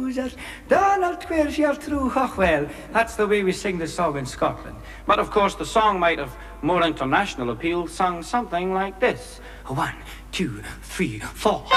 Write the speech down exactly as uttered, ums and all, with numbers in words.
Cruisers, Donald Queer's your true Hochwell. That's the way we sing the song in Scotland. But of course, the song might have more international appeal, sung something like this. One, two, three, four.